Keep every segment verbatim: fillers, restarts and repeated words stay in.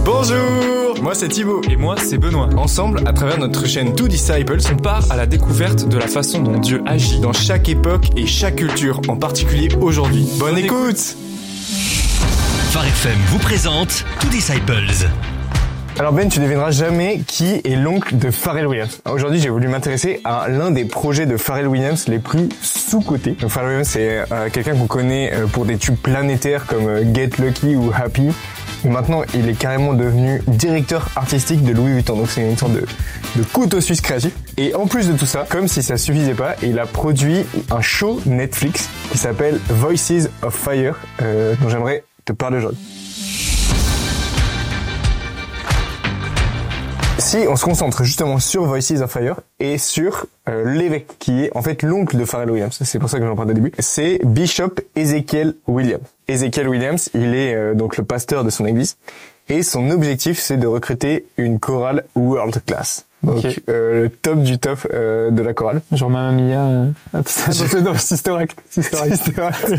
Bonjour, moi c'est Thibaut. Et moi c'est Benoît. Ensemble, à travers notre chaîne Two Disciples, on part à la découverte de la façon dont Dieu agit dans chaque époque et chaque culture, en particulier aujourd'hui. Bonne, Bonne écoute, écoute. Phare F M vous présente Two Disciples. Alors Ben, tu ne devineras jamais qui est l'oncle de Pharrell Williams. Aujourd'hui, j'ai voulu m'intéresser à l'un des projets de Pharrell Williams les plus sous-cotés. Donc Pharrell Williams, c'est euh, quelqu'un qu'on connaît euh, pour des tubes planétaires comme euh, Get Lucky ou Happy. Et maintenant, il est carrément devenu directeur artistique de Louis Vuitton. Donc c'est une sorte de, de couteau suisse créatif. Et en plus de tout ça, comme si ça suffisait pas, il a produit un show Netflix qui s'appelle Voices of Fire, euh, dont j'aimerais te parler aujourd'hui. Si on se concentre justement sur Voices of Fire et sur euh, l'évêque qui est en fait l'oncle de Pharrell Williams, c'est pour ça que j'en parle au début, c'est Bishop Ezekiel Williams. Ezekiel Williams, il est euh, donc le pasteur de son église et son objectif c'est de recruter une chorale world class. Donc okay. euh, le top du top euh, de la chorale. Genre Mamma Mia, euh... attention, non, Sister Act. Sister Act. Sister Act.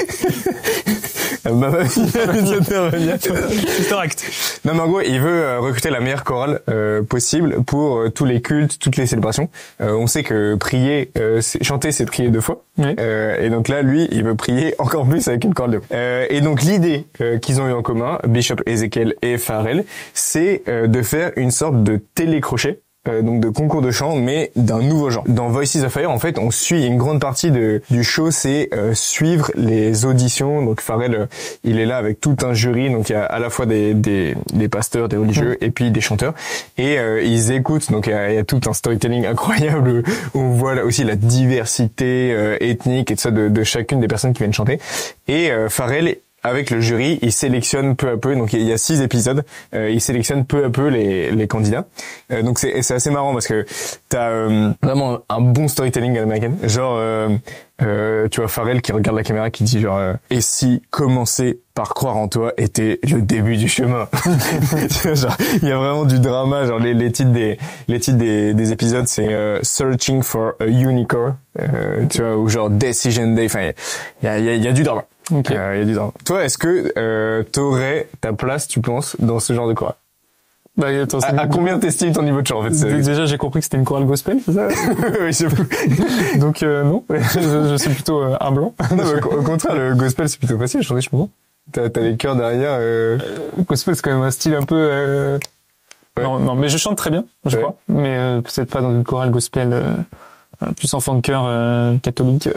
Mamma Mia, Sister Act. Non mais en gros, il veut euh, recruter la meilleure chorale euh, possible pour euh, tous les cultes, toutes les célébrations. Euh, on sait que prier, euh, c'est, chanter, c'est prier deux fois. Oui. Euh, et donc là, lui, il veut prier encore plus avec une chorale de. Euh, et donc l'idée euh, qu'ils ont eu en commun, Bishop Ezekiel et Pharrell, c'est euh, de faire une sorte de télécrochet. Euh, donc de concours de chant, mais d'un nouveau genre. Dans Voices of Fire, en fait, on suit une grande partie de, du show, c'est euh, suivre les auditions. Donc Pharrell, euh, il est là avec tout un jury, donc il y a à la fois des, des, des pasteurs, des religieux, mmh. et puis des chanteurs, et euh, ils écoutent. Donc il y, a, il y a tout un storytelling incroyable où on voit là aussi la diversité euh, ethnique et tout ça de, de chacune des personnes qui viennent chanter. Et euh, Pharrell, avec le jury, il sélectionne peu à peu, donc il y a six épisodes, euh, il sélectionne peu à peu les, les candidats. Euh, donc c'est, c'est assez marrant parce que t'as euh, vraiment un bon storytelling à l'américaine. Genre, euh, euh, tu vois Pharrell qui regarde la caméra, qui dit genre euh, « Et si commencer par croire en toi était le début du chemin ?» Genre, il y a vraiment du drama. Genre les, les titres des les titres des, des épisodes, c'est euh, « Searching for a Unicorn euh, », tu vois, ou genre « Decision Day ». Enfin, il y a, il y a, il y a du drama. Ok. Euh, il y a du drama. Toi, est-ce que euh, t'aurais ta place, tu penses, dans ce genre de chorale? Bah, attends, à, à combien t'estimes ton niveau de chant en fait? C'est... Déjà, j'ai compris que c'était une chorale gospel, c'est ça? Oui, je... Donc euh, non, je, je suis plutôt euh, un blanc. Non, mais au contraire, le gospel c'est plutôt facile. Je trouve, je me T'as, t'as les chœurs derrière. Euh... Euh, gospel, c'est quand même un style un peu. Euh... Ouais. Non, non, mais je chante très bien, je ouais. crois. Mais euh, peut-être pas dans une chorale gospel. Euh... plus enfant de cœur euh, catholique.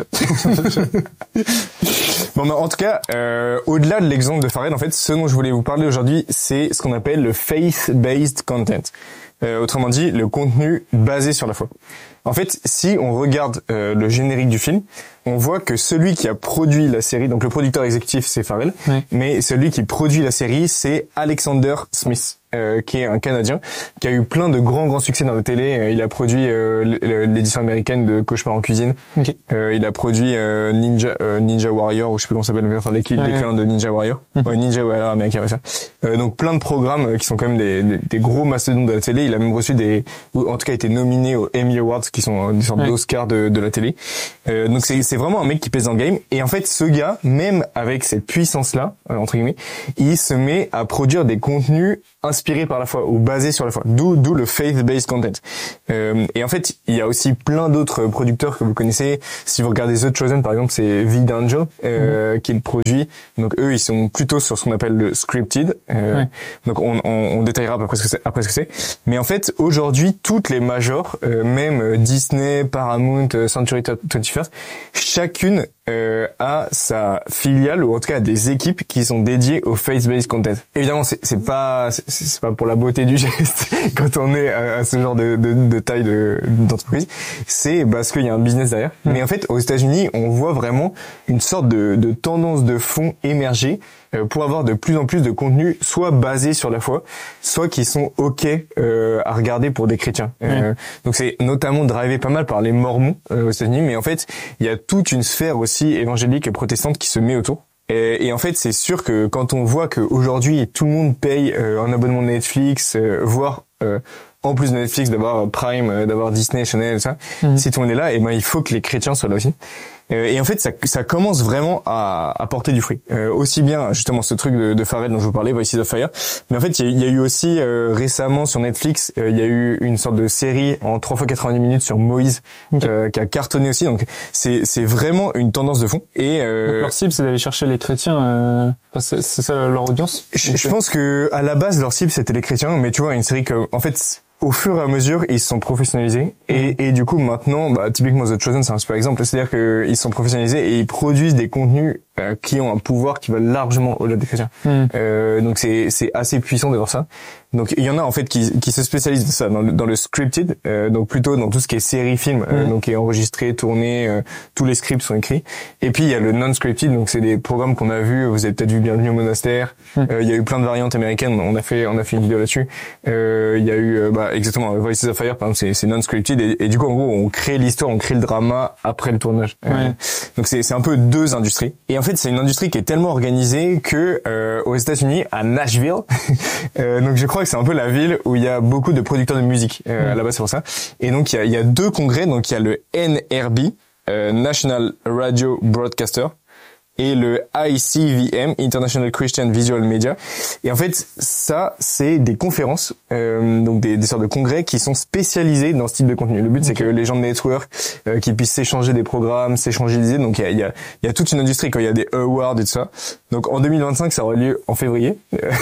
Bon, mais en tout cas, euh, au-delà de l'exemple de Pharrell, en fait, ce dont je voulais vous parler aujourd'hui, c'est ce qu'on appelle le faith-based content. Euh, autrement dit, le contenu basé sur la foi. En fait, si on regarde euh, le générique du film, on voit que celui qui a produit la série, donc le producteur exécutif, c'est Pharrell, oui. mais celui qui produit la série, c'est Alexander Smith. Euh, qui est un Canadien, qui a eu plein de grands grands succès dans la télé. Euh, il a produit euh, l'édition américaine de Cauchemar en cuisine. Okay. Euh, il a produit euh, Ninja euh, Ninja Warrior, ou je sais plus comment ça s'appelle, enfin l'équipe des clients de Ninja Warrior, mmh. ouais, Ninja Warrior américain, ouais, ça. Euh, donc plein de programmes euh, qui sont quand même des, des, des gros mastodontes de la télé. Il a même reçu des, ou en tout cas été nominé aux Emmy Awards, qui sont des sortes ouais. d'Oscars de, de la télé. Euh, donc c'est c'est vraiment un mec qui pèse dans le game. Et en fait, ce gars, même avec cette puissance là, euh, entre guillemets, il se met à produire des contenus inspiré par la foi ou basé sur la foi, d'où d'où le faith-based content. Euh, et en fait, il y a aussi plein d'autres producteurs que vous connaissez. Si vous regardez The Chosen, par exemple, c'est V-D'Angel euh, mmh. qui le produit. Donc eux, ils sont plutôt sur ce qu'on appelle le scripted. Euh, ouais. Donc on, on, on détaillera après ce que c'est. Après ce que c'est. Mais en fait, aujourd'hui, toutes les majors, euh, même Disney, Paramount, Century vingt-et-un, chacune Euh, a sa filiale, ou en tout cas des équipes qui sont dédiées au faith-based content. Évidemment, c'est, c'est pas c'est, c'est pas pour la beauté du geste quand on est à, à ce genre de, de, de taille de, d'entreprise. C'est parce qu'il y a un business derrière. Mmh. Mais en fait, aux États-Unis, on voit vraiment une sorte de, de tendance de fond émerger euh, pour avoir de plus en plus de contenu, soit basé sur la foi, soit qui sont ok euh, à regarder pour des chrétiens. Mmh. Euh, donc c'est notamment drivé pas mal par les Mormons euh, aux États-Unis, mais en fait, il y a toute une sphère aussi évangélique et protestante qui se met autour. Et, et en fait, c'est sûr que quand on voit qu'aujourd'hui tout le monde paye euh, un abonnement de Netflix, euh, voire euh, en plus de Netflix, d'avoir Prime, euh, d'avoir Disney, Channel, et ça. Mmh. Si tout le monde est là, et ben il faut que les chrétiens soient là aussi. Euh, et en fait, ça, ça commence vraiment à, à porter du fruit. Euh, aussi bien, justement, ce truc de, de Pharrell dont je vous parlais, Voices of Fire. Mais en fait, il y, y a eu aussi euh, récemment sur Netflix, il euh, y a eu une sorte de série en trois fois quatre-vingt-dix minutes sur Moïse, okay. euh, qui a cartonné aussi. Donc, c'est, c'est vraiment une tendance de fond. Et euh, donc leur cible, c'est d'aller chercher les chrétiens. Euh, c'est, c'est ça leur audience. Je, je pense que à la base, leur cible, c'était les chrétiens. Mais tu vois, une série que, en fait, au fur et à mesure, ils se sont professionnalisés et, mmh. et du coup maintenant, bah, typiquement The Chosen, c'est un super exemple. C'est-à-dire que ils se sont professionnalisés et ils produisent des contenus euh, qui ont un pouvoir qui va largement au-delà des chrétiens. Mmh. Euh, donc c'est c'est assez puissant de voir ça. Donc il y en a en fait qui qui se spécialisent dans ça, dans le, dans le scripted, euh, donc plutôt dans tout ce qui est série film, euh, mmh. donc qui est enregistré, tourné, euh, tous les scripts sont écrits. Et puis il y a le non-scripted, donc c'est des programmes qu'on a vus. Vous avez peut-être vu Bienvenue au monastère. Mmh. Euh, il y a eu plein de variantes américaines. On a fait on a fait une vidéo là-dessus. Euh, il y a eu euh, bah, exactement Voices of Fire, par exemple, c'est c'est non-scripted et, et du coup en gros on crée l'histoire, on crée le drama après le tournage. Ouais. Euh, donc c'est c'est un peu deux industries. Et en fait c'est une industrie qui est tellement organisée que euh, aux États-Unis, à Nashville, euh, donc je crois que c'est un peu la ville où il y a beaucoup de producteurs de musique. Euh, à la base c'est pour ça. Et donc il y a il y a deux congrès, donc il y a le N R B, euh, National Radio Broadcaster, et le I C V M, International Christian Visual Media. Et en fait, ça, c'est des conférences, euh, donc des, des sortes de congrès qui sont spécialisés dans ce type de contenu. Le but, okay. c'est que les gens de network, euh, qui puissent s'échanger des programmes, s'échanger des idées. Donc, il y a, il y a, il y a toute une industrie quand il y a des awards et tout ça. Donc, en deux mille vingt-cinq, ça aura lieu en février.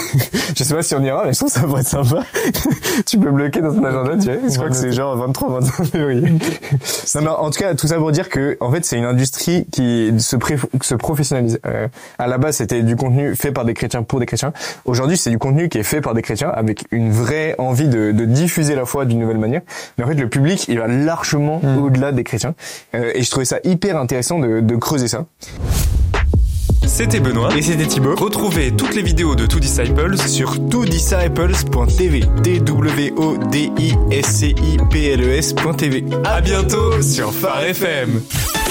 Je sais pas si on ira, mais je trouve que ça pourrait être sympa. Tu peux bloquer dans ton agenda, tu vois. Je crois que c'est genre vingt-trois, vingt-cinq février. Non, mais en tout cas, tout ça pour dire que, en fait, c'est une industrie qui se, pré- se professionnalise. Euh, à la base, c'était du contenu fait par des chrétiens pour des chrétiens. Aujourd'hui, c'est du contenu qui est fait par des chrétiens avec une vraie envie de, de diffuser la foi d'une nouvelle manière. Mais en fait, le public, il va largement mmh. au-delà des chrétiens. Euh, et je trouvais ça hyper intéressant de, de creuser ça. C'était Benoît et c'était Thibaut. Retrouvez toutes les vidéos de Two Disciples sur two disciples point t v. T W O D I S C I P L E S point t v. À bientôt sur Phare F M.